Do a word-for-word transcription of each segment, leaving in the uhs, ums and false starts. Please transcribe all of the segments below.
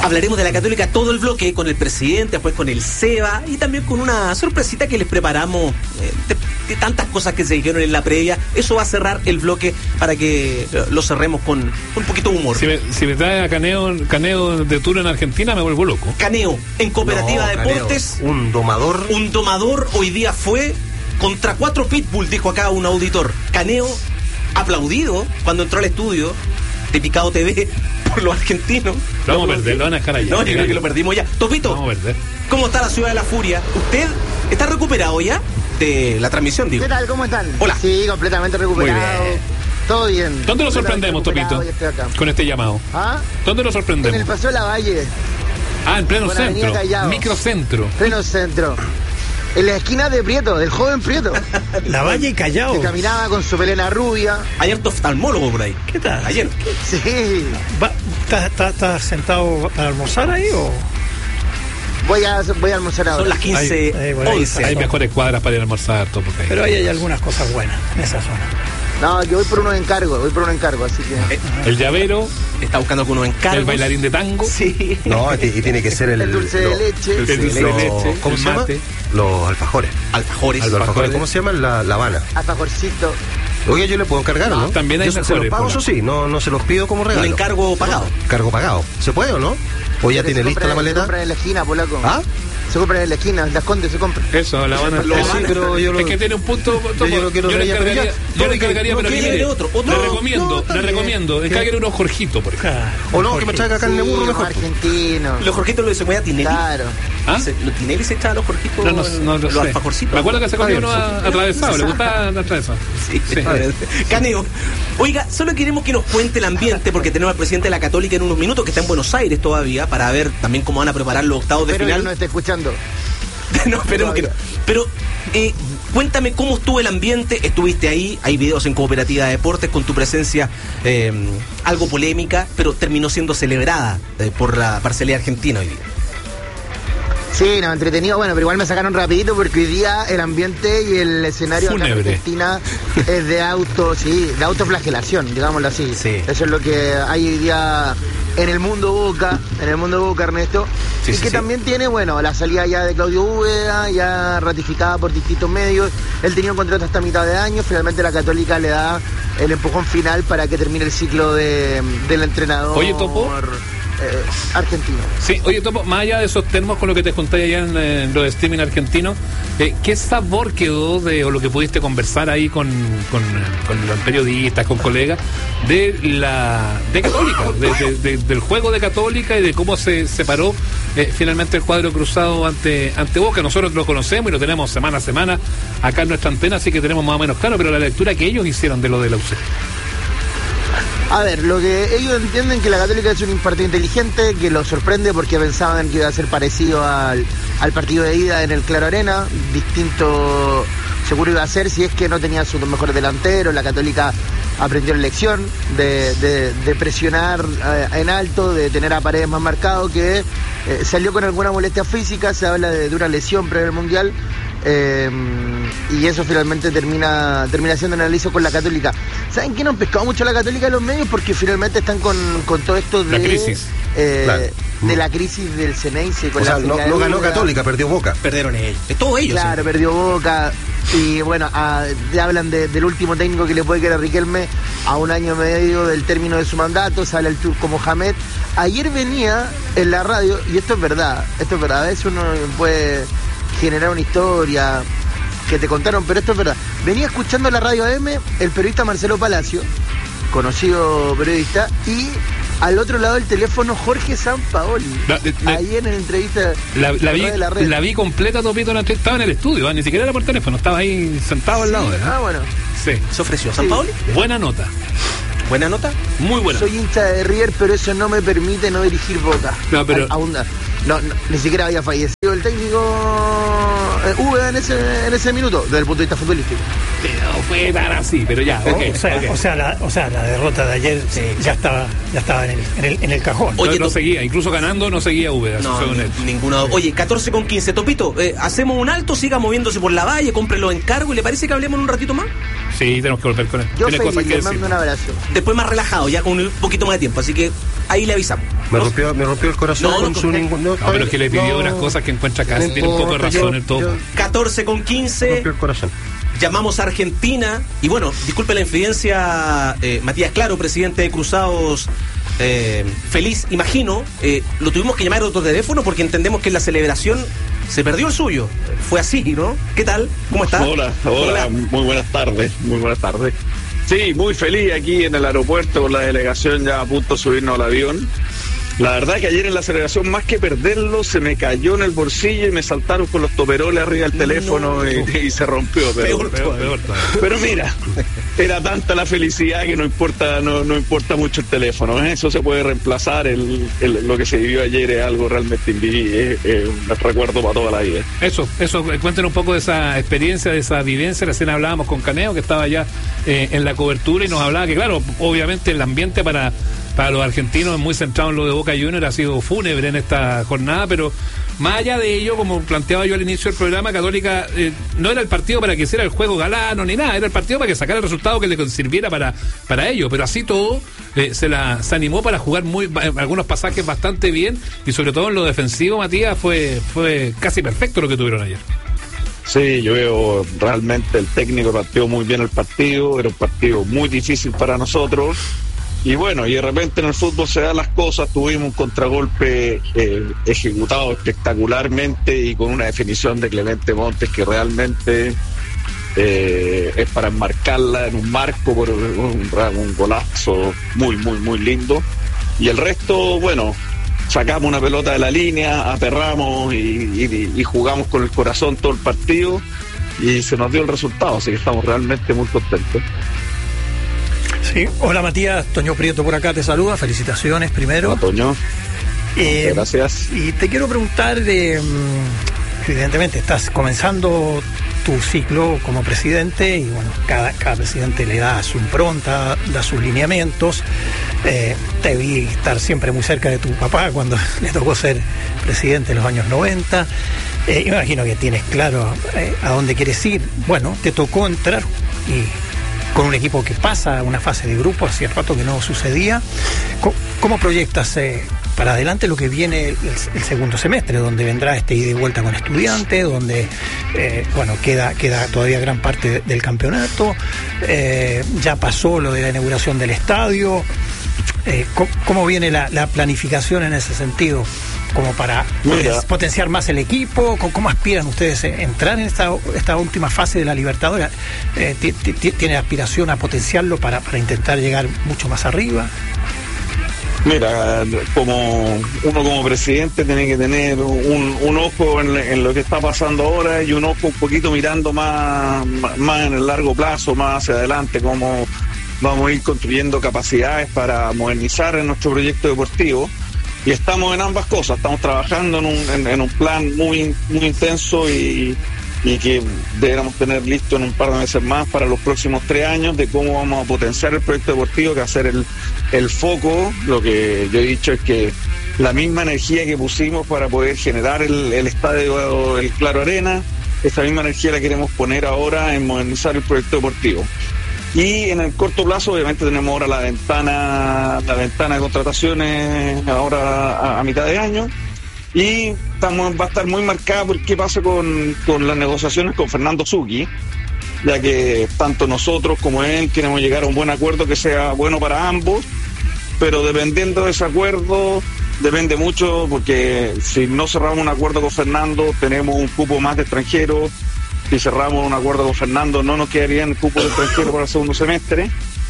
Hablaremos de la Católica todo el bloque, con el presidente, después con el Seba y también con una sorpresita que les preparamos eh, de, de tantas cosas que se dijeron en la previa. Eso va a cerrar el bloque para que lo cerremos con, con un poquito de humor. Si me, si me trae a Caneo, Caneo de tour en Argentina, me vuelvo loco. Caneo, en Cooperativa no, Deportes. Caneo, un domador. Un domador hoy día fue contra cuatro pitbull, dijo acá un auditor. Caneo, aplaudido cuando entró al estudio de Picado T V por los argentinos. Lo vamos a perder, lo van a dejar allá. No, yo creo que lo perdimos ya. Topito, vamos a perder. ¿Cómo está la ciudad de la furia? ¿Usted está recuperado ya de la transmisión, digo? ¿Qué tal? ¿Cómo están? Hola. Sí, completamente recuperado. Bien. Todo bien. ¿Dónde lo sorprendemos, Topito? Con este llamado. ¿Ah? ¿Dónde lo sorprendemos? En el Paseo de la Valle. Ah, en pleno centro. Microcentro. Pleno centro. En la esquina de Prieto, del joven Prieto. La Valle y Callao. Que caminaba con su melena rubia. Hay harto oftalmólogo por ahí. ¿Qué tal? Ayer. Sí. ¿Estás sentado para almorzar ahí o...? Voy a, voy a almorzar ahora. Son las quince, hay, hay, once. Hay mejores cuadras para ir a almorzar. Todo porque Pero ahí hay algunas cosas buenas en esa zona. No, yo voy por unos encargos, voy por un encargo, así que... Eh, el llavero, está buscando algunos encargos. el bailarín de tango. Sí. No, y tiene que ser el... El dulce lo, de leche. El dulce, el dulce lo, de leche. ¿Cómo el se mate. llama? Los alfajores. Alfajores. Los alfajores. ¿Cómo se llama? La, la Habana. Alfajorcito. Oye, yo le puedo encargar, ¿o no? También hay yo se, mejores, se los pago, Pola. eso sí, no, no se los pido como regalo. Un encargo pagado. Cargo pagado. ¿Se puede o no? ¿O ya tiene lista la maleta? Se compran en la esquina, polaco. ¿Ah? Se compran en la esquina, las Condes se compran. Eso, la van a... Lo- sí, pero yo lo- es que tiene un punto... yo- yo lo quiero yo le traer, pero encargaría, ya- yo le no, encargaría, no pero quiere mire, otro, otro. le No, recomiendo, no, está le bien. recomiendo, encárguele unos Jorgito, por ejemplo. Claro, O no, que me traiga carne de burro Sí, mejor. los argentinos. Los Jorgitos lo de Secuella Tinelli. Claro. ¿Ah? Se- lo- Tinelli se echaba los Jorgitos, No, no, no lo los sé. alfajorcitos. Me acuerdo que se comía uno a- atravesado, le gustaba atravesado. Sí, Sí. Caneo. Oiga, solo queremos que nos cuente el ambiente, porque tenemos al presidente de la Católica en unos minutos, que está en Buenos Aires todavía, para ver también cómo van a preparar los octavos de Pero yo final. no esté escuchando. No, esperemos que no. Pero eh, cuéntame cómo estuvo el ambiente. Estuviste ahí, hay videos en Cooperativa Deportes con tu presencia eh, algo polémica, pero terminó siendo celebrada eh, por la parcialidad argentina hoy día. Sí, no, entretenido. Bueno, pero igual me sacaron rapidito porque hoy día el ambiente y el escenario acá en Fúnebre. Argentina es de auto, sí, de autoflagelación, digámoslo así. Sí. Eso es lo que hay hoy día en el mundo Boca, en el mundo Boca, Ernesto. Sí, y sí, que sí. también tiene, bueno, la salida ya de Claudio Úbeda, ya ratificada por distintos medios. Él tenía un contrato hasta mitad de año, finalmente la Católica le da el empujón final para que termine el ciclo de, del entrenador. Oye, Topo. Eh, argentino. Sí, oye, Topo, más allá de esos termos con lo que te conté allá en, eh, los streaming argentinos, eh, ¿qué sabor quedó de, o lo que pudiste conversar ahí con, con, con los periodistas, con colegas, de la de Católica, de, de, de, del juego de Católica y de cómo se separó eh, finalmente el cuadro cruzado ante, ante Boca? Nosotros lo conocemos y lo tenemos semana a semana acá en nuestra antena, así que tenemos más o menos claro, pero la lectura que ellos hicieron de lo de la U C. A ver, lo que ellos entienden que la Católica es un partido inteligente, que lo sorprende porque pensaban que iba a ser parecido al, al partido de ida en el Claro Arena, distinto seguro iba a ser si es que no tenía sus dos mejores delanteros. La Católica aprendió la lección de, de, de presionar eh, en alto, de tener a Paredes más marcado, que eh, salió con alguna molestia física, se habla de, de una lesión previa al Mundial. Eh, y eso finalmente termina termina siendo un análisis con la Católica. ¿Saben qué? No han pescado mucho la Católica en los medios porque finalmente están con, con todo esto de La crisis. eh, Claro. de la crisis del Ceneice con O sea, la no, salida no de ganó Úbeda. Católica, perdió Boca. Perdieron ellos. Es todo ellos. Claro, ¿eh? perdió Boca. Y bueno, a, te hablan de, del último técnico que le puede quedar a Riquelme a un año y medio del término de su mandato. Se habla el turco Mohamed. Ayer venía en la radio, y esto es verdad, esto es verdad. A veces uno puede generar una historia que te contaron, pero esto es verdad. Venía escuchando la radio A M el periodista Marcelo Palacio, conocido periodista, y al otro lado del teléfono Jorge Sampaoli. La- de- de- Ahí en la entrevista La, la, vi, de la red. la vi completa, Topito, en la entrevista. Estaba en el estudio, ¿eh? Ni siquiera era por teléfono, estaba ahí sentado al lado de él, ¿eh? Ah, bueno. Sí, Se ofreció. ¿San Paoli? buena nota, ¿Buena nota? muy buena. Soy hincha de River, pero eso no me permite no dirigir Boca. No, pero- A- aún no, no, no, ni siquiera había fallecido el técnico eh, Úbeda en ese, en ese minuto, desde el punto de vista futbolístico. No fue tan así, pero ya, ok. o, sea, ok. o, sea, la, o sea, la derrota de ayer ya estaba ya estaba en el, en el, en el cajón. Oye, no, no Top- seguía, incluso ganando no seguía Úbeda, No, según él. ni- ninguno. Oye, catorce con quince. Topito, eh, hacemos un alto, siga moviéndose por la valle, compre los encargos y le parece que hablemos un ratito más. Sí, tenemos que volver con él. Yo Tiene feliz, cosas que le decir. mando un abrazo. Después más relajado, ya con un poquito más de tiempo. Así que ahí le avisamos. Me rompió, me rompió el corazón No, con no, su no, ningún. No, No, pero es que le pidió no, unas cosas que encuentra acá. no Tiene un poco de importa, razón yo- el todo. yo- catorce con me quince. rompió el corazón. Llamamos a Argentina y bueno, disculpe la infidencia, eh, Matías Claro, presidente de Cruzados, eh, feliz, imagino, eh, lo tuvimos que llamar a otro teléfono porque entendemos que en la celebración se perdió el suyo. Fue así, ¿no? ¿Qué tal? ¿Cómo está? Hola, hola, muy buenas tardes, muy buenas tardes. Sí, muy feliz aquí en el aeropuerto con la delegación ya a punto de subirnos al avión. La verdad que ayer en la celebración, más que perderlo, se me cayó en el bolsillo y me saltaron con los toperoles arriba del teléfono No. y, y se rompió. Pero, Peor Peor, peor todavía. pero mira, era tanta la felicidad que no importa no, no importa mucho el teléfono. ¿eh? Eso se puede reemplazar. El, el- lo que se vivió ayer es algo realmente invivible, es, es un recuerdo para toda la vida. Eso, eso, eh, cuéntenos un poco de esa experiencia, de esa vivencia. Recién hablábamos con Caneo, que estaba ya eh, en la cobertura y nos hablaba que, claro, obviamente el ambiente para, para los argentinos es muy centrado en lo de Boca Juniors, ha sido fúnebre en esta jornada, pero más allá de ello, como planteaba yo al inicio del programa, Católica eh, no era el partido para que hiciera el juego galano ni nada, era el partido para que sacara el resultado que le sirviera para, para ello, pero así todo eh, se la se animó para jugar muy en algunos pasajes bastante bien y sobre todo en lo defensivo, Matías, fue, fue casi perfecto lo que tuvieron ayer. Sí, yo veo realmente el técnico partió muy bien el partido, era un partido muy difícil para nosotros y bueno, y de repente en el fútbol se dan las cosas, tuvimos un contragolpe eh, ejecutado espectacularmente y con una definición de Clemente Montes que realmente eh, es para enmarcarla en un marco por un, un golazo muy, muy, muy lindo y el resto, bueno, sacamos una pelota de la línea, aperramos y, y, y jugamos con el corazón todo el partido y se nos dio el resultado, así que estamos realmente muy contentos. Sí, hola Matías, Toño Prieto por acá te saluda, felicitaciones primero. Hola, Toño. Eh, Gracias. Y te quiero preguntar de, mm, evidentemente estás comenzando tu ciclo como presidente y bueno, cada, cada presidente le da su impronta, da sus lineamientos. Eh, te vi estar siempre muy cerca de tu papá cuando le tocó ser presidente en los años noventa. Eh, imagino que tienes claro eh, a dónde quieres ir. Bueno, te tocó entrar y con un equipo que pasa una fase de grupo, hacía rato que no sucedía. ¿Cómo, cómo proyectas eh, para adelante lo que viene el, el segundo semestre, donde vendrá este ida y vuelta con Estudiantes, donde eh, bueno queda queda todavía gran parte de, del campeonato, eh, ya pasó lo de la inauguración del estadio? Eh, ¿cómo, ¿Cómo viene la, la planificación en ese sentido? Como para Mira. poten- potenciar más el equipo. ¿Cómo, cómo aspiran ustedes a entrar en esta, esta última fase de la Libertadores? Eh, ti- ti- ¿Tiene aspiración a potenciarlo para, para intentar llegar mucho más arriba? Mira, como uno como presidente tiene que tener un, un ojo en, en lo que está pasando ahora y un ojo un poquito mirando más, más en el largo plazo, más hacia adelante, cómo vamos a ir construyendo capacidades para modernizar en nuestro proyecto deportivo. Y estamos en ambas cosas, estamos trabajando en un, en, en un plan muy, muy intenso y, y que deberíamos tener listo en un par de meses más para los próximos tres años de cómo vamos a potenciar el proyecto deportivo, que va a ser el, el foco. Lo que yo he dicho es que la misma energía que pusimos para poder generar el, el estadio, el Claro Arena, esa misma energía la queremos poner ahora en modernizar el proyecto deportivo. Y en el corto plazo, obviamente, tenemos ahora la ventana, la ventana de contrataciones ahora a, a mitad de año. Y estamos, va a estar muy marcada por qué pasa con, con las negociaciones con Fernando Zucchi, ya que tanto nosotros como él queremos llegar a un buen acuerdo que sea bueno para ambos, pero dependiendo de ese acuerdo, depende mucho, porque si no cerramos un acuerdo con Fernando, tenemos un cupo más de extranjeros. Si cerramos un acuerdo con Fernando, no nos quedaría el cupo de extranjero para el segundo semestre.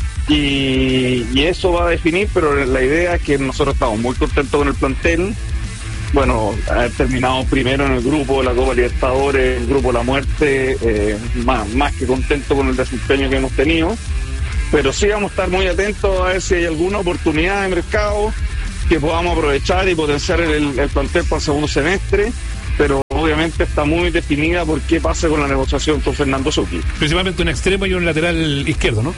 Y, y eso va a definir, pero la idea es que nosotros estamos muy contentos con el plantel. Bueno, haber terminado primero en el grupo de la Copa Libertadores, el grupo de la muerte, eh, más, más que contento con el desempeño que hemos tenido. Pero sí vamos a estar muy atentos a ver si hay alguna oportunidad de mercado que podamos aprovechar y potenciar el, el plantel para el segundo semestre. Pero obviamente está muy definida por qué pasa con la negociación con Fernando Zucchi. Principalmente un extremo y un lateral izquierdo, ¿no?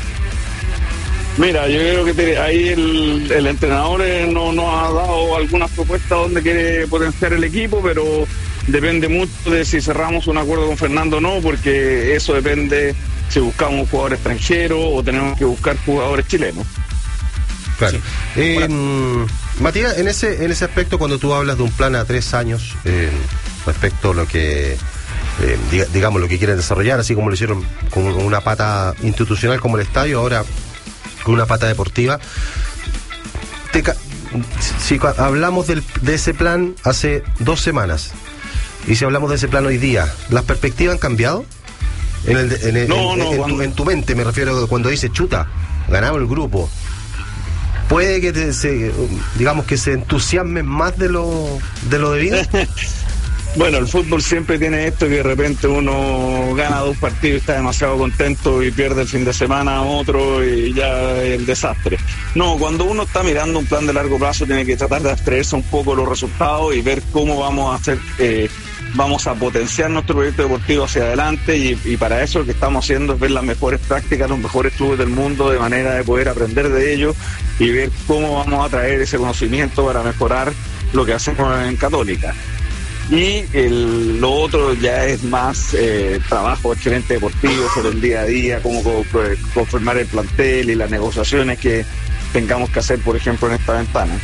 Mira, yo creo que te- ahí el, el entrenador eh, no nos ha dado algunas propuestas donde quiere potenciar el equipo, pero depende mucho de si cerramos un acuerdo con Fernando o no, porque eso depende si buscamos un jugador extranjero o tenemos que buscar jugadores chilenos. Claro. Sí. Eh, Matías, en ese, en ese aspecto, cuando tú hablas de un plan a tres años, eh, respecto a lo que, eh, diga, digamos, lo que quieren desarrollar, así como lo hicieron con una pata institucional como el estadio, ahora con una pata deportiva, te ca- si hablamos del, de ese plan hace dos semanas, y si hablamos de ese plan hoy día, ¿las perspectivas han cambiado? En, el, en, el, no, en, no, en, cuando... tu, en tu mente me refiero, cuando dices chuta, ganamos el grupo, puede que te, se, digamos que se entusiasmen más de lo de lo debido. Bueno, el fútbol siempre tiene esto, que de repente uno gana dos partidos y está demasiado contento y pierde el fin de semana otro y ya es el desastre. No, cuando uno está mirando un plan de largo plazo tiene que tratar de abstraerse un poco los resultados y ver cómo vamos a hacer, eh, vamos a potenciar nuestro proyecto deportivo hacia adelante, y, y para eso lo que estamos haciendo es ver las mejores prácticas, los mejores clubes del mundo, de manera de poder aprender de ellos y ver cómo vamos a traer ese conocimiento para mejorar lo que hacemos en Católica. Y el, lo otro ya es más eh, trabajo de gerente deportivo sobre el día a día, cómo co- conformar el plantel y las negociaciones que tengamos que hacer, por ejemplo, en esta ventana.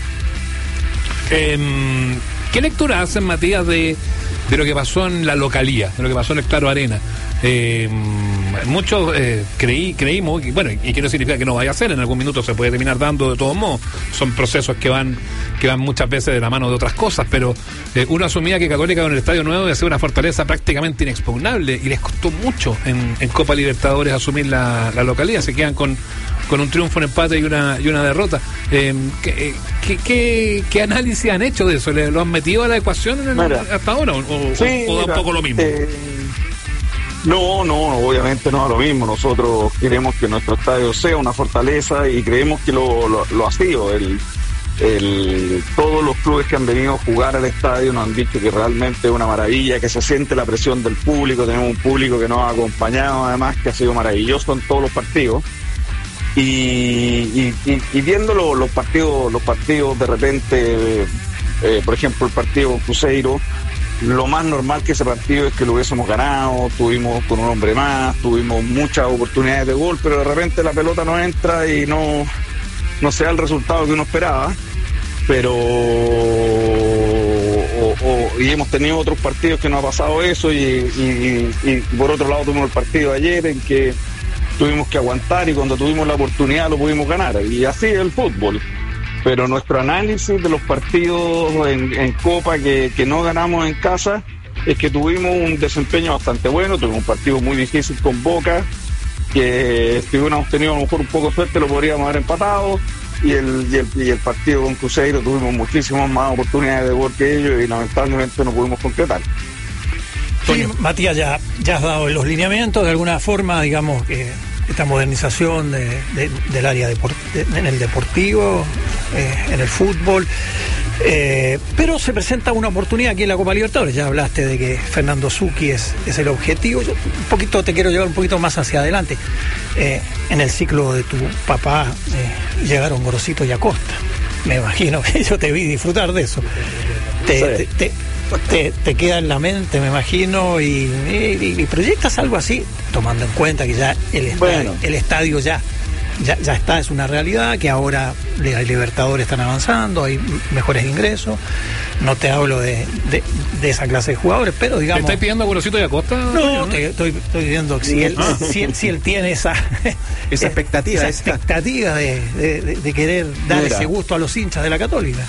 Eh, ¿Qué lectura hacen, Matías, de, de lo que pasó en la localía, de lo que pasó en el Claro Arena? Eh, muchos eh, creí, creímos, y bueno, y que no significa que no vaya a ser, en algún minuto se puede terminar dando de todos modos, son procesos que van que van muchas veces de la mano de otras cosas, pero eh, uno asumía que Católica con el Estadio Nuevo iba a ser una fortaleza prácticamente inexpugnable, y les costó mucho en, en Copa Libertadores asumir la, la localía, se quedan con con un triunfo, un empate y una y una derrota. Eh, ¿qué, qué, qué, ¿Qué análisis han hecho de eso? ¿Le, ¿Lo han metido a la ecuación en el, Mira, hasta ahora? ¿O, sí, o, o da un poco lo mismo? Eh, no, no, obviamente no da lo mismo. Nosotros queremos que nuestro estadio sea una fortaleza y creemos que lo, lo, lo ha sido. El, el, todos los clubes que han venido a jugar al estadio nos han dicho que realmente es una maravilla, que se siente la presión del público. Tenemos un público que nos ha acompañado, además, que ha sido maravilloso en todos los partidos. Y, y, y, y viendo lo, los partidos los partidos de repente, eh, por ejemplo el partido con Cruzeiro, lo más normal que ese partido es que lo hubiésemos ganado, tuvimos con un hombre más, tuvimos muchas oportunidades de gol, pero de repente la pelota no entra y no, no se da el resultado que uno esperaba. Pero o, o, y hemos tenido otros partidos que no ha pasado eso, y, y, y, y por otro lado tuvimos el partido de ayer en que tuvimos que aguantar y cuando tuvimos la oportunidad lo pudimos ganar, y así es el fútbol. Pero nuestro análisis de los partidos en, en Copa que, que no ganamos en casa es que tuvimos un desempeño bastante bueno, tuvimos un partido muy difícil con Boca, que si hubiéramos tenido a lo mejor un poco de suerte lo podríamos haber empatado, y el, y el, y el partido con Cruzeiro tuvimos muchísimas más oportunidades de gol que ellos y lamentablemente no pudimos concretar. Sí, Matías, ya, ya has dado los lineamientos, de alguna forma, digamos, que esta modernización de, de, del área deport, de, en el deportivo, eh, en el fútbol, eh, pero se presenta una oportunidad aquí en la Copa Libertadores. Ya hablaste de que Fernando Zucchi es, es el objetivo. Yo un poquito te quiero llevar un poquito más hacia adelante. Eh, en el ciclo de tu papá eh, llegaron Gorosito y Acosta. Me imagino que yo te vi disfrutar de eso. Te, sí. te, te, Te, te queda en la mente, me imagino, y, y, y proyectas algo así, tomando en cuenta que ya el estadio, bueno. el estadio ya, ya ya está, es una realidad, que ahora los Libertadores están avanzando, hay mejores ingresos. No te hablo de, de, de esa clase de jugadores, pero digamos... ¿Te estáis pidiendo a Gorosito y Acosta? No, te, estoy, estoy diciendo que si él, Ah. si, él, si él tiene esa Esa expectativa, esa esa. expectativa de, de, de, de querer dar Mira. ese gusto a los hinchas de la Católica.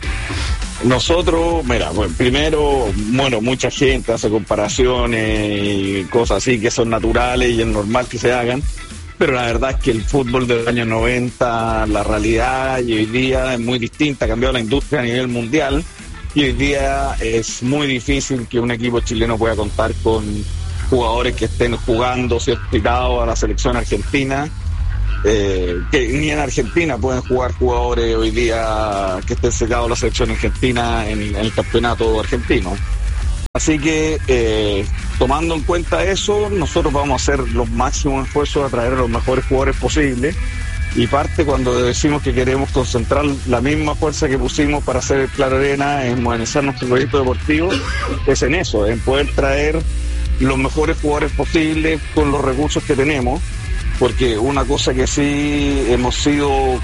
Nosotros, mira, bueno, primero, bueno, mucha gente hace comparaciones y cosas así que son naturales y es normal que se hagan, pero la verdad es que el fútbol de los años noventa, la realidad y hoy día es muy distinta, ha cambiado la industria a nivel mundial y hoy día es muy difícil que un equipo chileno pueda contar con jugadores que estén jugando certificados a la selección argentina. Eh, que ni en Argentina pueden jugar jugadores hoy día que estén cercados a la selección argentina en, en el campeonato argentino. Así que eh, tomando en cuenta eso, nosotros vamos a hacer los máximos esfuerzos a traer a los mejores jugadores posibles, y parte cuando decimos que queremos concentrar la misma fuerza que pusimos para hacer el Claro Arena en modernizar nuestro proyecto deportivo, es en eso, en poder traer los mejores jugadores posibles con los recursos que tenemos. Porque una cosa que sí hemos sido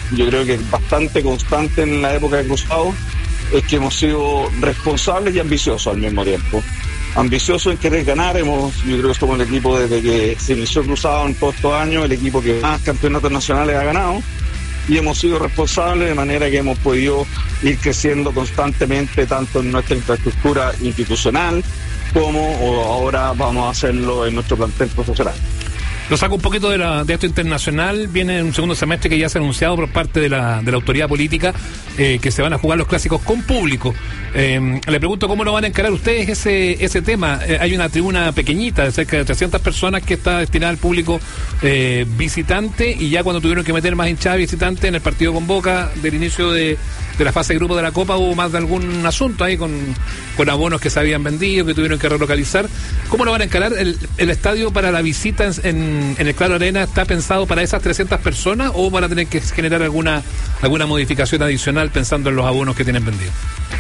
yo creo que es bastante constante en la época de Cruzado, es que hemos sido responsables y ambiciosos al mismo tiempo. Ambiciosos en querer ganar, hemos, yo creo que somos el equipo desde que se inició Cruzado en todos estos años, el equipo que más campeonatos nacionales ha ganado, y hemos sido responsables de manera que hemos podido ir creciendo constantemente tanto en nuestra infraestructura institucional como ahora vamos a hacerlo en nuestro plantel profesional. Lo saco un poquito de, la, de esto internacional. Viene un segundo semestre que ya se ha anunciado por parte de la, de la autoridad política eh, que se van a jugar los clásicos con público. Eh, le pregunto cómo lo van a encarar ustedes ese ese tema. Eh, hay una tribuna pequeñita de cerca de trescientas personas que está destinada al público eh, visitante, y ya cuando tuvieron que meter más hinchada visitante en el partido con Boca del inicio de, de la fase de grupo de la Copa, hubo más de algún asunto ahí con, con abonos que se habían vendido, que tuvieron que relocalizar. ¿Cómo lo van a encarar? El, el estadio para la visita en, en en el Claro Arena está pensado para esas trescientas personas, o van a tener que generar alguna alguna modificación adicional pensando en los abonos que tienen vendidos?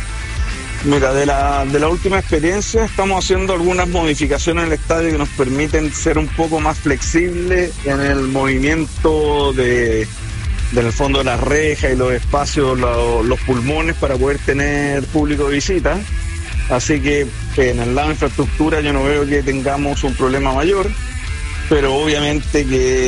Mira, de la, de la última experiencia estamos haciendo algunas modificaciones en el estadio que nos permiten ser un poco más flexibles en el movimiento de del fondo de las rejas y los espacios, lo, los pulmones para poder tener público de visita. Así que en el lado de infraestructura yo no veo que tengamos un problema mayor, pero obviamente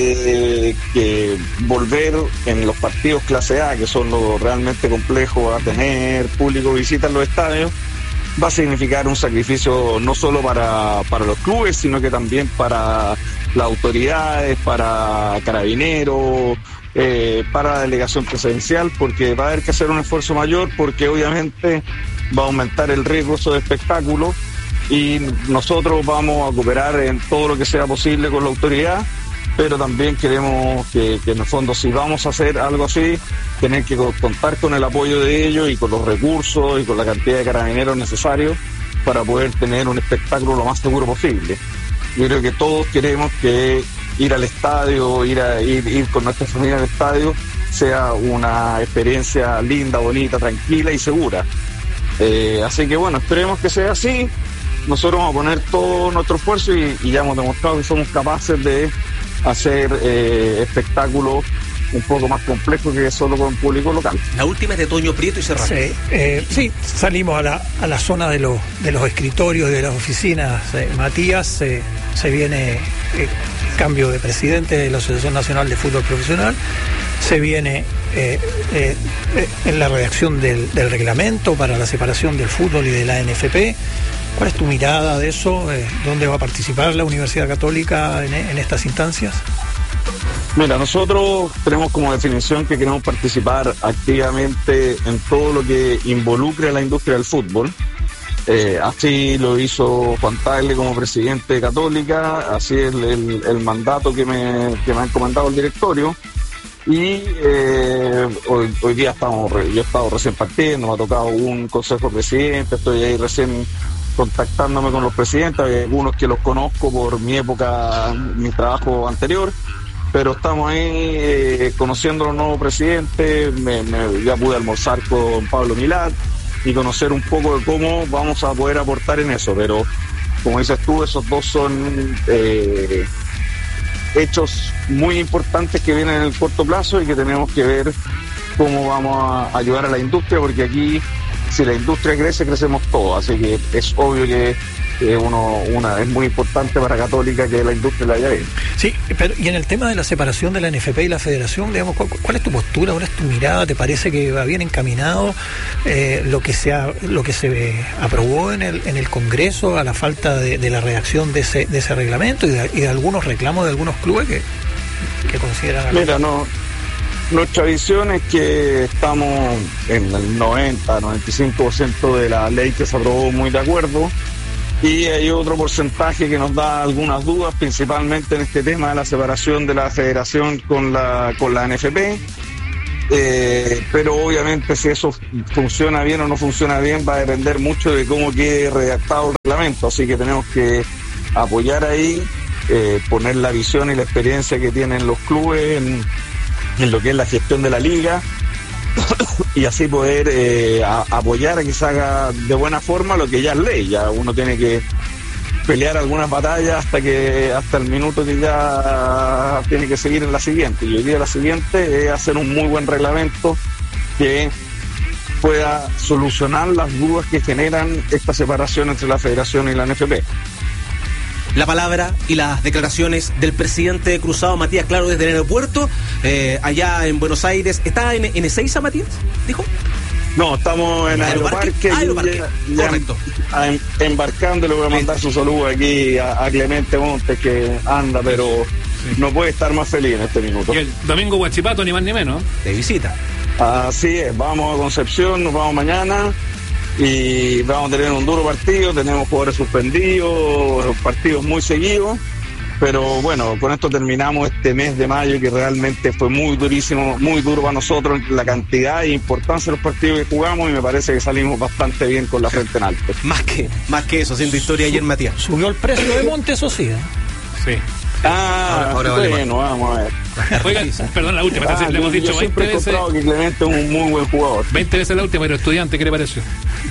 que, que volver en los partidos clase A, que son los realmente complejos, a tener público visita en los estadios, va a significar un sacrificio no solo para, para los clubes, sino que también para las autoridades, para Carabineros, eh, para la delegación presidencial, porque va a haber que hacer un esfuerzo mayor, porque obviamente va a aumentar el riesgo de espectáculos. Y nosotros vamos a cooperar en todo lo que sea posible con la autoridad, pero también queremos que, que en el fondo, si vamos a hacer algo así, tener que contar con el apoyo de ellos y con los recursos y con la cantidad de carabineros necesarios para poder tener un espectáculo lo más seguro posible. Yo creo que todos queremos que ir al estadio, ir, a, ir, ir con nuestra familia al estadio, sea una experiencia linda, bonita, tranquila y segura. Eh, así que bueno, esperemos que sea así. Nosotros vamos a poner todo nuestro esfuerzo y, y ya hemos demostrado que somos capaces de hacer eh, espectáculos un poco más complejos que solo con público local. La última es de Toño Prieto y cerramos. Sí, eh, sí, salimos a la, a la zona de los, de los escritorios, de las oficinas. Eh, Matías, eh, se viene eh, cambio de presidente de la Asociación Nacional de Fútbol Profesional, se viene eh, eh, eh, en la redacción del, del reglamento para la separación del fútbol y de la N F P. ¿Cuál es tu mirada de eso? Eh, ¿Dónde va a participar la Universidad Católica en, en estas instancias? Mira, nosotros tenemos como definición que queremos participar activamente en todo lo que involucre a la industria del fútbol. Eh, así lo hizo Juan Tagle como presidente de Católica, así es el, el, el mandato que me, que me ha encomendado el directorio. Y eh, hoy, hoy día estamos, yo he estado recién partiendo, me ha tocado un consejo de presidente, estoy ahí recién contactándome con los presidentes, hay algunos que los conozco por mi época, mi trabajo anterior, pero estamos ahí eh, conociendo a los nuevos presidentes. Me, me, ya pude almorzar con Pablo Milad y conocer un poco de cómo vamos a poder aportar en eso, pero como dices tú, esos dos son eh, hechos muy importantes que vienen en el corto plazo y que tenemos que ver cómo vamos a ayudar a la industria, porque aquí, si la industria crece, crecemos todos, así que es obvio que eh, uno, una, es muy importante para Católica que la industria la haya bien. Sí, pero y en el tema de la separación de la N F P y la Federación, digamos, ¿cuál, cuál es tu postura? ¿Cuál es tu mirada? ¿Te parece que va bien encaminado eh, lo que se ha, lo que se aprobó en el en el Congreso a la falta de, de la redacción de ese de ese reglamento y de, y de algunos reclamos de algunos clubes que, que consideran? Mira, no. Nuestra visión es que estamos en el noventa, noventa y cinco por ciento de la ley que se aprobó muy de acuerdo, y hay otro porcentaje que nos da algunas dudas, principalmente en este tema de la separación de la federación con la con la N F P, eh, pero obviamente si eso funciona bien o no funciona bien va a depender mucho de cómo quede redactado el reglamento, así que tenemos que apoyar ahí, eh, poner la visión y la experiencia que tienen los clubes en en lo que es la gestión de la liga y así poder eh, a, apoyar a que se haga de buena forma lo que ya es ley. Ya uno tiene que pelear algunas batallas hasta que hasta el minuto que ya tiene que seguir en la siguiente. Y hoy día la siguiente es hacer un muy buen reglamento que pueda solucionar las dudas que generan esta separación entre la Federación y la N F P. La palabra y las declaraciones del presidente de Cruzado, Matías Claro, desde el aeropuerto, eh, allá en Buenos Aires. ¿Está en, en Ezeiza, Matías? ¿Dijo? No, estamos en Aeroparque. Aeroparque, ya, correcto. Ya em, embarcando, le voy a mandar su saludo aquí a, a Clemente Montes, que anda, pero sí, no puede estar más feliz en este minuto. Y el domingo Huachipato, ni más ni menos. De visita. Así es, vamos a Concepción, nos vamos mañana y vamos a tener un duro partido, tenemos jugadores suspendidos, partidos muy seguidos, pero bueno, con esto terminamos este mes de mayo que realmente fue muy durísimo, muy duro para nosotros, la cantidad e importancia de los partidos que jugamos, y me parece que salimos bastante bien con la frente en alto. Más que, más que eso, haciendo historia ayer, Matías. Subió el precio de Monte, eso sí, ¿eh? Sí. Ah, ahora, ahora bueno, vale vamos a ver. Oiga, perdón, la última, Ah, le hemos yo, dicho yo veinte siempre he veces, encontrado que Clemente es un muy buen jugador. veinte veces la última, pero estudiante, ¿qué le pareció?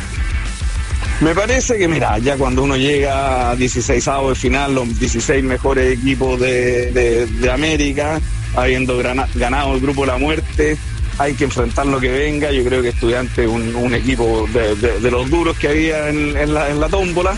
Me parece que, mira, ya cuando uno llega a dieciseisavo de final, los dieciséis mejores equipos de, de, de América, habiendo grana, ganado el grupo de la muerte, hay que enfrentar lo que venga. Yo creo que Estudiante es un, un equipo de, de, de los duros que había en, en, la, en la tómbola,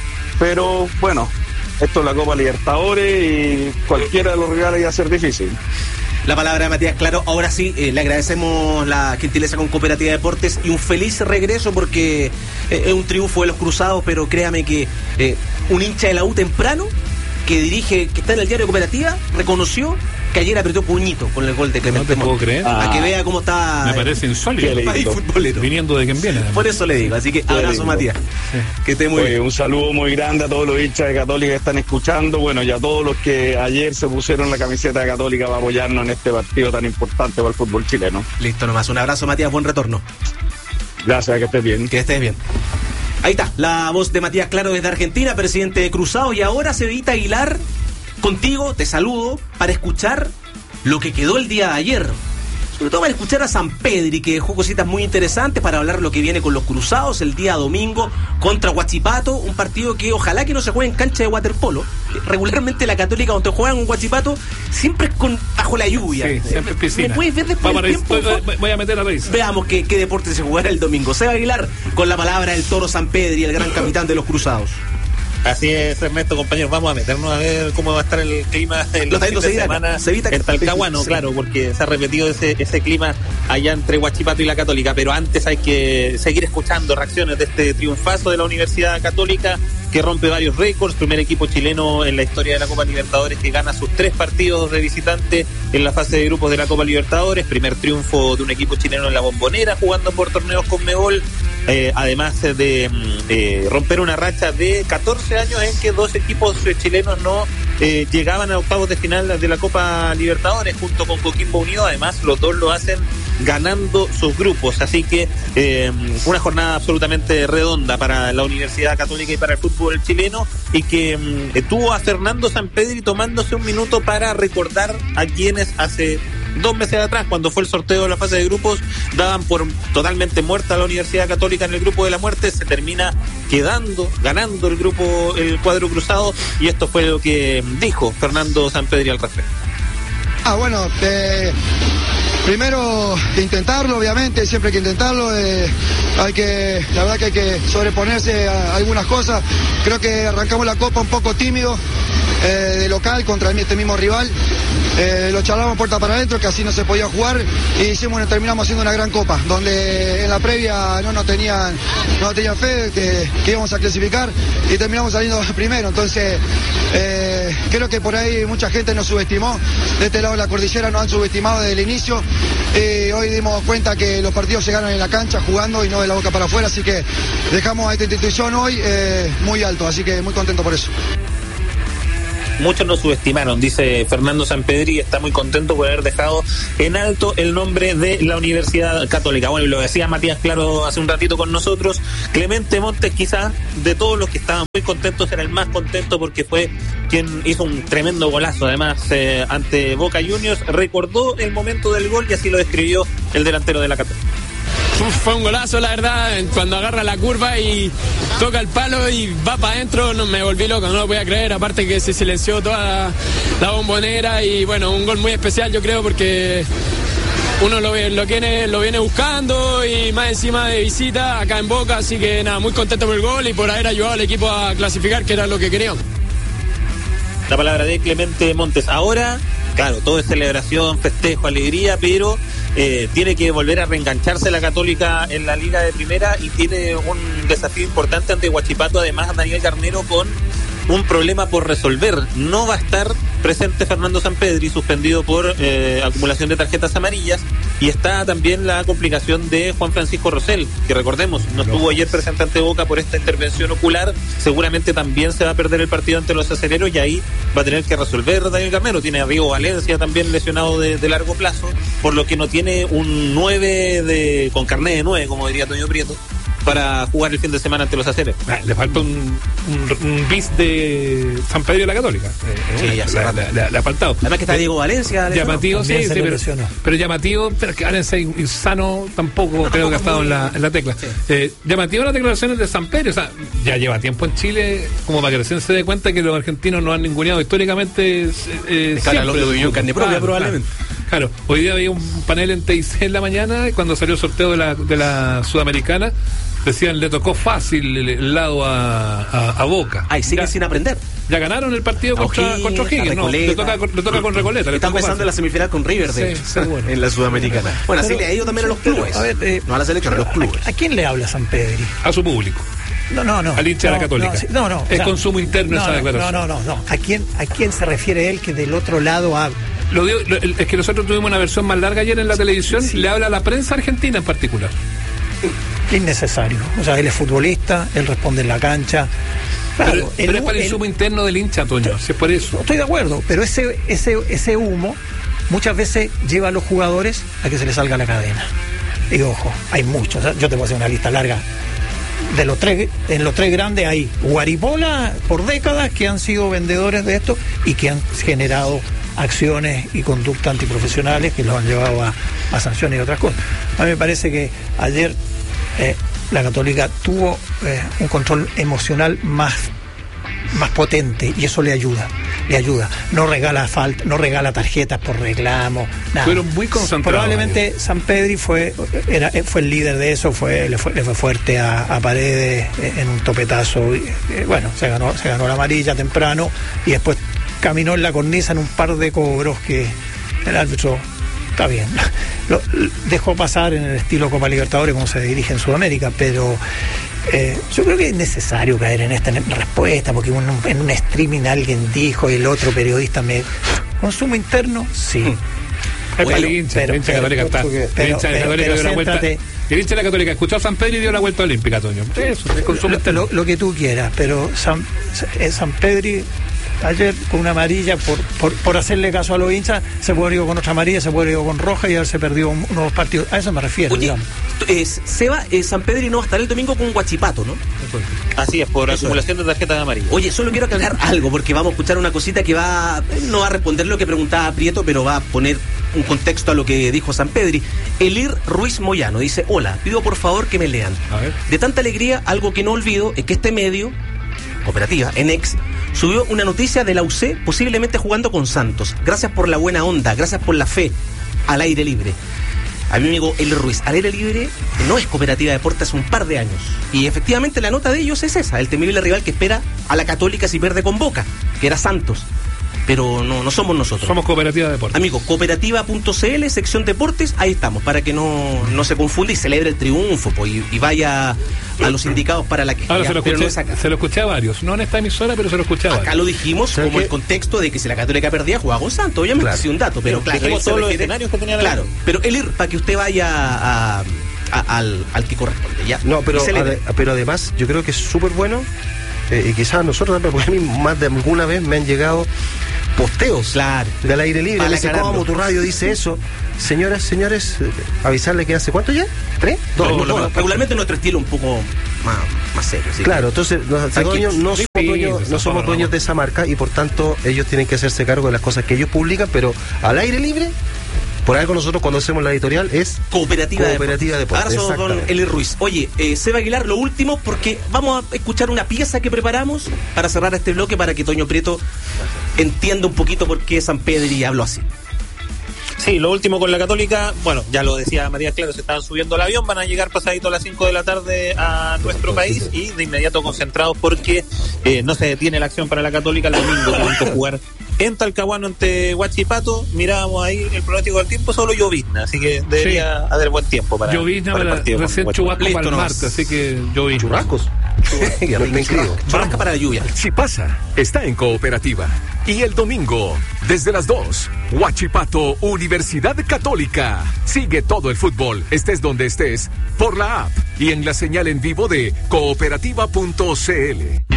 pero bueno, esto es la Copa Libertadores y cualquiera de los rivales iba a ser difícil. La palabra de Matías Claro. Ahora sí, eh, le agradecemos la gentileza con Cooperativa Deportes y un feliz regreso, porque eh, es un triunfo de los Cruzados, pero créame que eh, un hincha de la U temprano, que dirige, que está en el diario Cooperativa, reconoció que ayer apretó puñito con el gol de Clemente. No te puedo creer. A que vea cómo está. Me parece insólito. El país futbolero. Viniendo de quien viene. Además. Por eso le digo. Así que abrazo, lindo. Matías. Sí. Que esté muy Oye, bien. un saludo muy grande a todos los hinchas de Católica que están escuchando. Bueno, y a todos los que ayer se pusieron la camiseta de Católica para apoyarnos en este partido tan importante para el fútbol chileno. Listo nomás. Un abrazo, Matías. Buen retorno. Gracias, que estés bien. Que estés bien. Ahí está, la voz de Matías Claro desde Argentina, presidente de Cruzado. Y ahora, Cevita Aguilar, contigo te saludo para escuchar lo que quedó el día de ayer. Sobre todo para escuchar a Sampedri, que dejó cositas muy interesantes, para hablar lo que viene con los Cruzados el día domingo contra Huachipato, un partido que ojalá que no se juegue en cancha de waterpolo. Regularmente la Católica, cuando juegan un Huachipato, siempre es con bajo la lluvia. Sí, siempre es piscina. ¿Me puedes ver después del tiempo? Voy, voy a meter a raíz. Veamos qué, qué deporte se jugará el domingo. Seba Aguilar, con la palabra del Toro Sampedri, el gran capitán de los Cruzados. Así es, Ernesto, compañeros, vamos a meternos a ver cómo va a estar el clima en Lo los está fines de viendo semana Cevita, en Talcahuano, sí, claro, porque se ha repetido ese, ese clima allá entre Huachipato y la Católica, pero antes hay que seguir escuchando reacciones de este triunfazo de la Universidad Católica, que rompe varios récords, primer equipo chileno en la historia de la Copa Libertadores que gana sus tres partidos de visitante en la fase de grupos de la Copa Libertadores, primer triunfo de un equipo chileno en la Bombonera jugando por torneos Conmebol, eh, además de eh, romper una racha de catorce años en que dos equipos chilenos no eh, llegaban a octavos de final de la Copa Libertadores junto con Coquimbo Unido. Además los dos lo hacen ganando sus grupos, así que eh, una jornada absolutamente redonda para la Universidad Católica y para el fútbol chileno, y que eh, tuvo a Fernando Sampedri tomándose un minuto para recordar a quienes hace dos meses atrás, cuando fue el sorteo de la fase de grupos, daban por totalmente muerta a la Universidad Católica en el grupo de la muerte. Se termina quedando, ganando el grupo, el cuadro cruzado, y esto fue lo que dijo Fernando Sampedri al respecto. Ah, bueno, eh, primero intentarlo, obviamente, siempre hay que intentarlo. Eh, hay que, la verdad que hay que sobreponerse a algunas cosas. Creo que arrancamos la Copa un poco tímido, eh, de local contra este mismo rival. Eh, lo charlamos puerta para adentro, que así no se podía jugar, y hicimos, terminamos haciendo una gran Copa, donde en la previa no nos tenían, no nos tenían fe que, que íbamos a clasificar, y terminamos saliendo primero. Entonces eh, creo que por ahí mucha gente nos subestimó. De este lado de la cordillera nos han subestimado desde el inicio, y hoy dimos cuenta que los partidos se ganan en la cancha jugando y no de la boca para afuera, así que dejamos a esta institución hoy eh, muy alto, así que muy contento por eso. Muchos nos subestimaron, dice Fernando Sampedri, y está muy contento por haber dejado en alto el nombre de la Universidad Católica. Bueno, y lo decía Matías Claro hace un ratito con nosotros, Clemente Montes quizás de todos los que estaban muy contentos era el más contento, porque fue quien hizo un tremendo golazo, además eh, ante Boca Juniors. Recordó el momento del gol y así lo describió el delantero de la Católica. Fue un golazo, la verdad, cuando agarra la curva y toca el palo y va para adentro, no, me volví loco, no lo podía creer, aparte que se silenció toda la, la bombonera y bueno, un gol muy especial yo creo porque uno lo, lo, viene, lo viene buscando y más encima de visita acá en Boca, así que nada, muy contento por el gol y por haber ayudado al equipo a clasificar, que era lo que queríamos. La palabra de Clemente Montes. Ahora, claro, todo es celebración, festejo, alegría, pero eh, tiene que volver a reengancharse la Católica en la Liga de Primera y tiene un desafío importante ante Huachipato, además Daniel Garnero con un problema por resolver. No va a estar presente Fernando Sampedri, suspendido por eh, acumulación de tarjetas amarillas, y está también la complicación de Juan Francisco Rosell, que recordemos, no estuvo ayer presente ante Boca por esta intervención ocular, seguramente también se va a perder el partido ante los aceleros y ahí va a tener que resolver Daniel Garnero. Tiene a Rigo Valencia también lesionado de, de largo plazo, por lo que no tiene un nueve de, con carnet de nueve, como diría Toño Prieto, para jugar el fin de semana ante los aceres. Ah, le falta un, un, un bis de San Pedro de la Católica. Eh, sí, ya le, le, le, le ha faltado. Además que está Diego Valencia. Llamativo, sí, sí, pero, pero llamativo, pero que Valencia insano tampoco no, creo que ha estado muy... en, la, en la tecla. Sí. Eh, llamativo las declaraciones de San Pedro, o sea, ya lleva tiempo en Chile, como para que recién se dé cuenta que los argentinos no han ninguneado históricamente. Eh, cara, lo vivió en carne propia, probablemente. Claro, hoy día había un panel en T I C en la mañana y cuando salió el sorteo de la, de la Sudamericana decían le tocó fácil el, el lado a, a, a Boca. Ay, sigue sin aprender. Ya ganaron el partido contra O'Higgins, no, le toca, le toca con Recoleta. Le están pensando en la semifinal con River de, sí, bueno. en la Sudamericana. Bueno, así le ha ido también a los clubes. A ver, eh, no a la selección, a los clubes. ¿A, ¿A quién le habla San Pedri? A su público. No, no, no. Al hincha no, de la Católica. No, sí, no, no. Es o sea, consumo interno no, esa no, declaración. No, no, no, no. ¿A quién, ¿A quién se refiere él que del otro lado habla? Lo digo, lo, es que nosotros tuvimos una versión más larga ayer en la televisión, sí. Le habla a la prensa argentina en particular. Innecesario. O sea, él es futbolista, él responde en la cancha. Claro, pero, el, pero es para el insumo interno del hincha, Toño, si es por eso. Estoy de acuerdo, pero ese, ese, ese humo muchas veces lleva a los jugadores a que se les salga la cadena. Y ojo, hay muchos, yo te puedo hacer una lista larga. De los tres, en los tres grandes hay Guaripola por décadas que han sido vendedores de esto y que han generado acciones y conductas antiprofesionales que los han llevado a, a sanciones y otras cosas. A mí me parece que ayer eh, la Católica tuvo eh, un control emocional más, más potente y eso le ayuda, le ayuda. No regala falta, no regala tarjetas por reclamo, nada. Fueron muy concentrados. Probablemente San Pedri fue, era, fue el líder de eso, fue, le fue, le fue fuerte a, a Paredes en un topetazo. Y, eh, bueno, se ganó, se ganó la amarilla temprano y después caminó en la cornisa en un par de cobros que el árbitro está bien, lo dejó pasar en el estilo Copa Libertadores como se dirige en Sudamérica, pero eh, yo creo que es necesario caer en esta respuesta porque un, en un streaming alguien dijo y el otro periodista me... ¿Consumo interno? Sí. Es para el hincha, el hincha católica está. El hincha de la Católica dio la vuelta. El hincha de la Católica escuchó a San Pedro y dio la vuelta olímpica, Toño. Eso, es consumo interno. Lo, lo que tú quieras, pero San, San Pedro ayer con una amarilla por, por, por hacerle caso a los hinchas, se puede ir con otra amarilla, se puede ir con roja y él se perdió un, unos partidos. A eso me refiero. Oye, digamos. Eh, Seba, eh, San Pedro no va a estar el domingo con Huachipato, ¿no? Así es, por eso acumulación es. de tarjetas amarillas. Oye, solo quiero aclarar algo, porque vamos a escuchar una cosita que va, no va a responder lo que preguntaba Prieto, pero va a poner un contexto a lo que dijo San Pedri. Elir Ruiz Moyano dice: hola, pido por favor que me lean. A ver. De tanta alegría, algo que no olvido es que este medio, Cooperativa, en Ex, subió una noticia de la U C posiblemente jugando con Santos. Gracias por la buena onda, gracias por la fe. Al aire libre. A mi amigo El Ruiz, al aire libre no es Cooperativa de Deportes hace un par de años. Y efectivamente la nota de ellos es esa, el temible rival que espera a la Católica si pierde con Boca, que era Santos. Pero no, no somos nosotros. Somos Cooperativa de Deportes. Amigos, cooperativa punto c l, sección deportes, ahí estamos, para que no, no se confunda y celebre el triunfo pues, y, y vaya a los indicados para la que. Ahora se lo, escuché, no se lo escuché a varios, no en esta emisora, pero se lo escuché a varios. Acá lo dijimos como qué? El contexto de que si la Católica perdía, jugaba con Santos, obviamente, claro. Sí, un dato, pero claro, dijimos todos los escenarios que tenía la Claro, pero el ir para que usted vaya a, a, al, al que corresponde, ¿ya? No, pero, ade, pero además, yo creo que es súper bueno. Eh, y quizás nosotros también, porque a mí más de alguna vez me han llegado posteos claro. del aire libre. Le dice, ¿cómo tu radio dice eso? Señoras, señores, eh, avisarle que hace ¿cuánto ya? ¿Tres? Dos. No, no, no, regularmente nuestro estilo un poco más, más serio. Claro, que, entonces los dueños, no, somos dueños, no somos dueños de esa marca y por tanto ellos tienen que hacerse cargo de las cosas que ellos publican, pero al aire libre Por algo nosotros cuando hacemos la editorial es Cooperativa, Cooperativa de Deportes. Ahora somos con Eli Ruiz. Oye, eh, Seba Aguilar, lo último, porque vamos a escuchar una pieza que preparamos para cerrar este bloque para que Toño Prieto entienda un poquito por qué San Pedri habló así. Sí, lo último con la Católica, bueno, ya lo decía Matías Claro, se estaban subiendo al avión, van a llegar pasadito a las cinco de la tarde a nuestro país y de inmediato concentrados porque eh, no se detiene la acción para la Católica. El domingo tienen que jugar en Talcahuano ante Huachipato. Mirábamos ahí el pronóstico del tiempo, solo llovizna, así que debería sí. haber buen tiempo para, llovizna para el partido. Recién chubasco para el martes, así que llovizna. ¿Churrascos? Ya me inscribo. Churrasca para la lluvia. Si pasa, está en Cooperativa. Y el domingo, desde las dos, Huachipato, Universidad Católica. Sigue todo el fútbol, estés donde estés, por la app y en la señal en vivo de cooperativa punto c l.